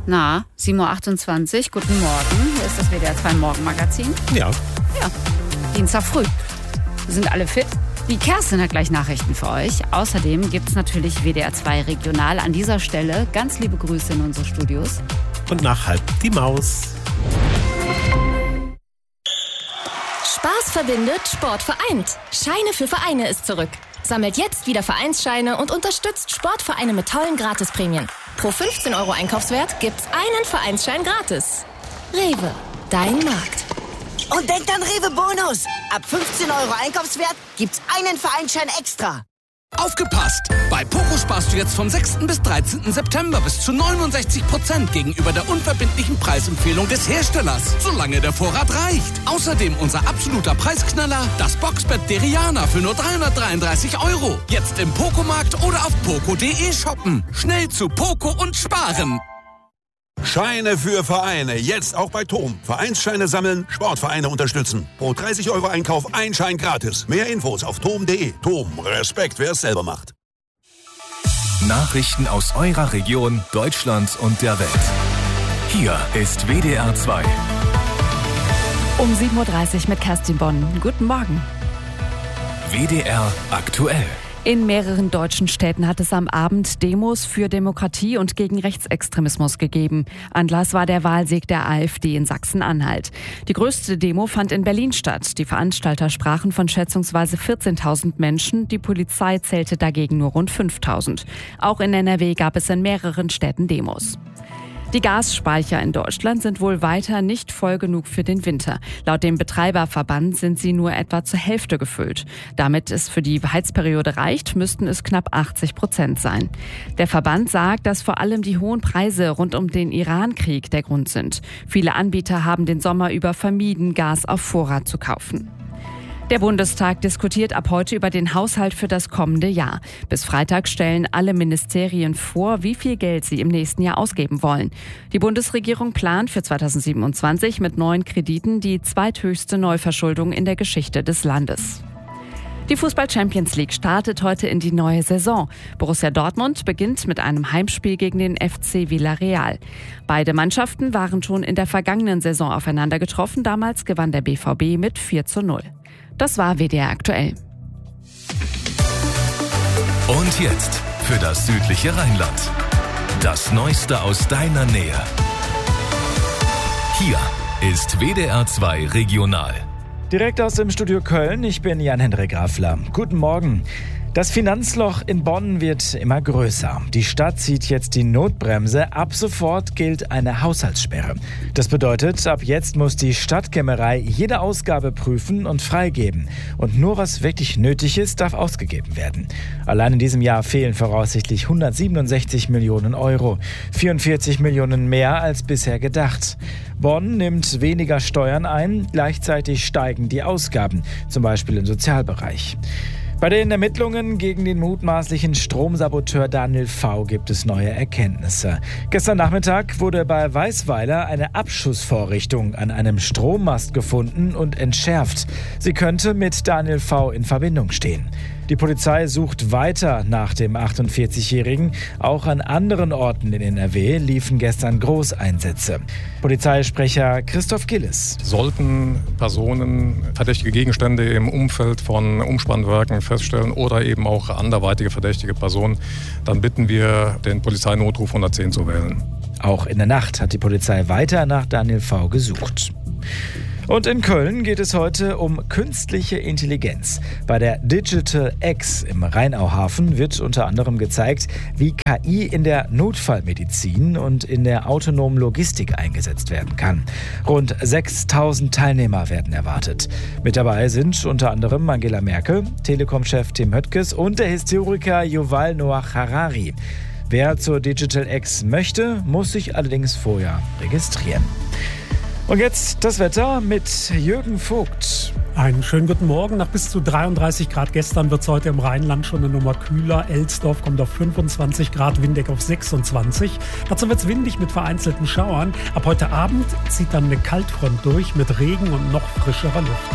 Na, 7.28 Uhr, guten Morgen. Hier ist das WDR 2 Morgenmagazin. Ja. Ja, Dienstag früh. Wir sind alle fit. Die Kerstin hat gleich Nachrichten für euch. Außerdem gibt es natürlich WDR 2 Regional. An dieser Stelle ganz liebe Grüße in unsere Studios. Und nach halb die Maus. Spaß verbindet, Sport vereint. Scheine für Vereine ist zurück. Sammelt jetzt wieder Vereinsscheine und unterstützt Sportvereine mit tollen Gratisprämien. Pro 15 € Einkaufswert gibt's einen Vereinsschein gratis. Rewe, dein Markt. Und denkt an Rewe Bonus. Ab 15 € Einkaufswert gibt's einen Vereinsschein extra. Aufgepasst! Bei Poco sparst du jetzt vom 6. bis 13. September bis zu 69% gegenüber der unverbindlichen Preisempfehlung des Herstellers, solange der Vorrat reicht. Außerdem unser absoluter Preisknaller, das Boxbett Deriana für nur 333 €. Jetzt im Poco-Markt oder auf poco.de shoppen. Schnell zu Poco und sparen! Scheine für Vereine, jetzt auch bei TOM. Vereinsscheine sammeln, Sportvereine unterstützen. Pro 30 € Einkauf ein Schein gratis. Mehr Infos auf tom.de. TOM, Respekt, wer es selber macht. Nachrichten aus eurer Region, Deutschland und der Welt. Hier ist WDR 2. Um 7.30 Uhr mit Kerstin Bonn. Guten Morgen. WDR aktuell. In mehreren deutschen Städten hat es am Abend Demos für Demokratie und gegen Rechtsextremismus gegeben. Anlass war der Wahlsieg der AfD in Sachsen-Anhalt. Die größte Demo fand in Berlin statt. Die Veranstalter sprachen von schätzungsweise 14.000 Menschen. Die Polizei zählte dagegen nur rund 5.000. Auch in NRW gab es in mehreren Städten Demos. Die Gasspeicher in Deutschland sind wohl weiter nicht voll genug für den Winter. Laut dem Betreiberverband sind sie nur etwa zur Hälfte gefüllt. Damit es für die Heizperiode reicht, müssten es knapp 80% sein. Der Verband sagt, dass vor allem die hohen Preise rund um den Iran-Krieg der Grund sind. Viele Anbieter haben den Sommer über vermieden, Gas auf Vorrat zu kaufen. Der Bundestag diskutiert ab heute über den Haushalt für das kommende Jahr. Bis Freitag stellen alle Ministerien vor, wie viel Geld sie im nächsten Jahr ausgeben wollen. Die Bundesregierung plant für 2027 mit neuen Krediten die zweithöchste Neuverschuldung in der Geschichte des Landes. Die Fußball-Champions League startet heute in die neue Saison. Borussia Dortmund beginnt mit einem Heimspiel gegen den FC Villarreal. Beide Mannschaften waren schon in der vergangenen Saison aufeinander getroffen. Damals gewann der BVB mit 4:0. Das war WDR aktuell. Und jetzt für das südliche Rheinland. Das Neueste aus deiner Nähe. Hier ist WDR 2 Regional. Direkt aus dem Studio Köln, ich bin Jan-Hendrik Grafler. Guten Morgen. Das Finanzloch in Bonn wird immer größer. Die Stadt zieht jetzt die Notbremse. Ab sofort gilt eine Haushaltssperre. Das bedeutet, ab jetzt muss die Stadtkämmerei jede Ausgabe prüfen und freigeben. Und nur was wirklich nötig ist, darf ausgegeben werden. Allein in diesem Jahr fehlen voraussichtlich 167 Millionen €. 44 Millionen mehr als bisher gedacht. Bonn nimmt weniger Steuern ein, gleichzeitig steigen die Ausgaben, zum Beispiel im Sozialbereich. Bei den Ermittlungen gegen den mutmaßlichen Stromsaboteur Daniel V. gibt es neue Erkenntnisse. Gestern Nachmittag wurde bei Weißweiler eine Abschussvorrichtung an einem Strommast gefunden und entschärft. Sie könnte mit Daniel V. in Verbindung stehen. Die Polizei sucht weiter nach dem 48-Jährigen. Auch an anderen Orten in NRW liefen gestern Großeinsätze. Polizeisprecher Christoph Gillis. Sollten Personen verdächtige Gegenstände im Umfeld von Umspannwerken feststellen oder eben auch anderweitige verdächtige Personen, dann bitten wir, den Polizeinotruf 110 zu wählen. Auch in der Nacht hat die Polizei weiter nach Daniel V. gesucht. Und in Köln geht es heute um künstliche Intelligenz. Bei der Digital X im Rheinauhafen wird unter anderem gezeigt, wie KI in der Notfallmedizin und in der autonomen Logistik eingesetzt werden kann. Rund 6.000 Teilnehmer werden erwartet. Mit dabei sind unter anderem Angela Merkel, Telekom-Chef Tim Höttges und der Historiker Yuval Noah Harari. Wer zur Digital X möchte, muss sich allerdings vorher registrieren. Und jetzt das Wetter mit Jürgen Vogt. Einen schönen guten Morgen. Nach bis zu 33 Grad gestern wird es heute im Rheinland schon eine Nummer kühler. Elsdorf kommt auf 25 Grad, Windeck auf 26. Dazu wird es windig mit vereinzelten Schauern. Ab heute Abend zieht dann eine Kaltfront durch mit Regen und noch frischerer Luft.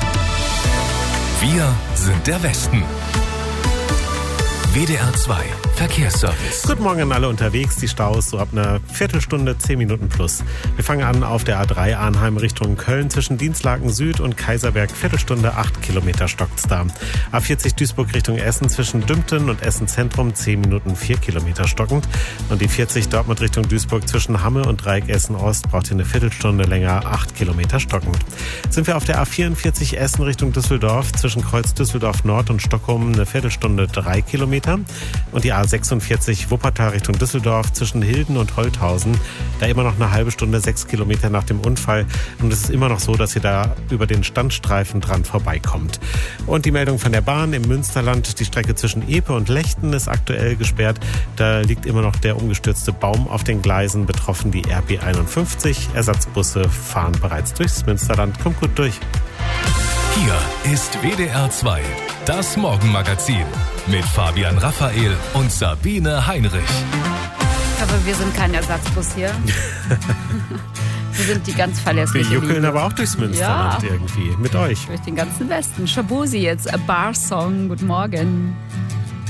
Wir sind der Westen. WDR 2 Verkehrsservice. Guten Morgen an alle unterwegs. Die Staus so ab einer Viertelstunde, 10 Minuten plus. Wir fangen an auf der A3 Arnheim Richtung Köln zwischen Dienstlaken Süd und Kaiserberg. Viertelstunde, 8 Kilometer stockt's da. A40 Duisburg Richtung Essen zwischen Dümpten und Essen Zentrum 10 Minuten, 4 Kilometer stockend. Und die 40 Dortmund Richtung Duisburg zwischen Hamme und Dreieck Essen Ost braucht ihr eine Viertelstunde länger, 8 Kilometer stockend. Sind wir auf der A44 Essen Richtung Düsseldorf zwischen Kreuz Düsseldorf Nord und Stockholm eine Viertelstunde, 3 Kilometer. Und die A46 Wuppertal Richtung Düsseldorf zwischen Hilden und Holthausen, da immer noch eine halbe Stunde, 6 Kilometer nach dem Unfall. Und es ist immer noch so, dass ihr da über den Standstreifen dran vorbeikommt. Und die Meldung von der Bahn im Münsterland, die Strecke zwischen Epe und Lechten ist aktuell gesperrt. Da liegt immer noch der umgestürzte Baum auf den Gleisen, betroffen die RB 51. Ersatzbusse fahren bereits durchs Münsterland. Kommt gut durch. Hier ist WDR 2, das Morgenmagazin mit Fabian Raphael und Sabine Heinrich. Aber wir sind kein Ersatzbus hier. Wir sind die ganz verlässliche Wir juckeln Linie. aber auch durchs Münsterland irgendwie, mit euch. Durch den ganzen Westen. Shabuzi jetzt, A Bar Song. Guten Morgen.